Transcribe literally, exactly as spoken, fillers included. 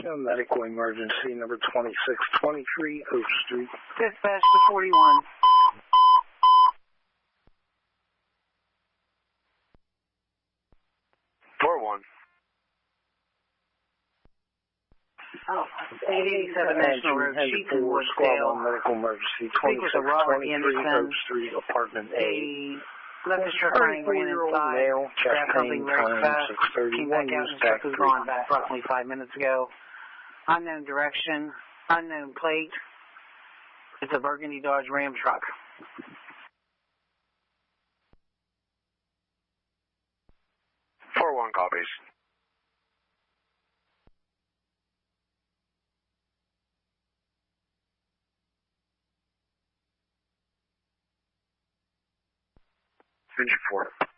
Medical emergency number twenty-six twenty-three Oak Street. Dispatch to forty-one. four one. Oh, eight eighty-seven National Road, Sheaton, Woodsdale. Medical emergency Speak with the twenty-six Robert twenty-three Anderson. Oak Street, apartment A. A leftist truck running ran inside, male, chest grabbed something pain, very time fast, six came thirty-one, back out, use and the truck back was three. gone back approximately five minutes ago. Unknown direction, unknown plate. It's a burgundy Dodge Ram truck. four one copies. Engine four.